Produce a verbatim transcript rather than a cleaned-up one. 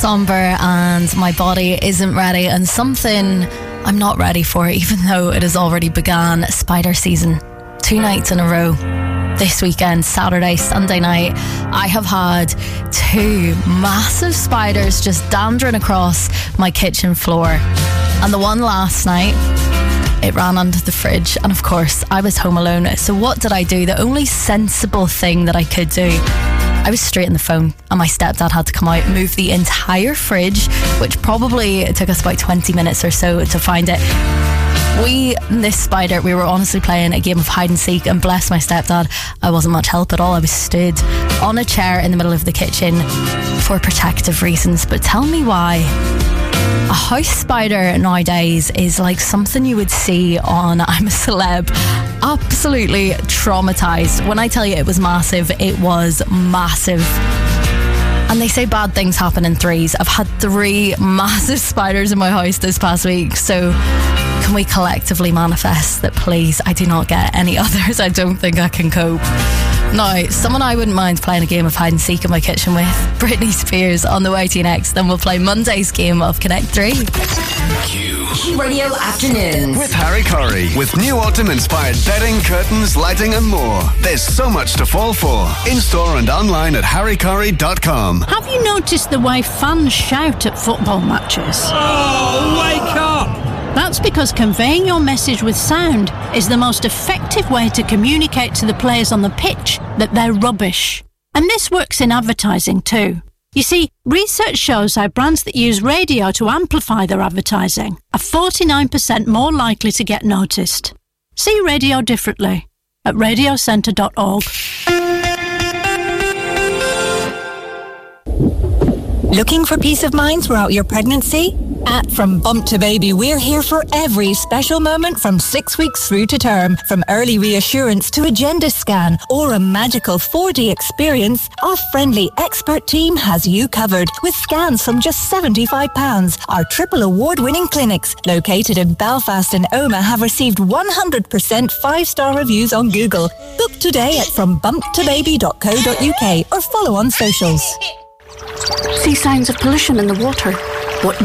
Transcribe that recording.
somber and my body isn't ready, and something I'm not ready for, even though it has already begun. Spider season. Two nights in a row. This weekend, Saturday, Sunday night, I have had two massive spiders just dandering across my kitchen floor. And the one last night, it ran under the fridge. And of course, I was home alone. So what did I do? The only sensible thing that I could do, I was straight on the phone, and my stepdad had to come out, move the entire fridge, which probably took us about twenty minutes or so to find it. We, this spider, we were honestly playing a game of hide and seek, and bless my stepdad, I wasn't much help at all. I was stood on a chair in the middle of the kitchen for protective reasons. But tell me why a house spider nowadays is like something you would see on I'm a Celeb. Absolutely traumatised. When I tell you it was massive, it was massive. And they say bad things happen in threes. I've had three massive spiders in my house this past week. So can we collectively manifest that, please, I do not get any others? I don't think I can cope. Now, someone I wouldn't mind playing a game of hide and seek in my kitchen with, Britney Spears, on the way to you next. Then we'll play Monday's game of Connect three. Q Radio Afternoons with Harry Curry. With new autumn-inspired bedding, curtains, lighting and more. There's so much to fall for. In-store and online at harry curry dot com. Have you noticed the way fans shout at football matches? Oh, wake up! That's because conveying your message with sound is the most effective way to communicate to the players on the pitch that they're rubbish. And this works in advertising too. You see, research shows how brands that use radio to amplify their advertising are forty-nine percent more likely to get noticed. See radio differently at radio centre dot org. Looking for peace of mind throughout your pregnancy? At From Bump to Baby, we're here for every special moment from six weeks through to term. From early reassurance to a gender scan or a magical four D experience, our friendly expert team has you covered with scans from just seventy-five pounds. Our triple award-winning clinics, located in Belfast and Omagh, have received one hundred percent five-star reviews on Google. Book today at from bump to baby dot co dot uk or follow on socials. See signs of pollution in the water.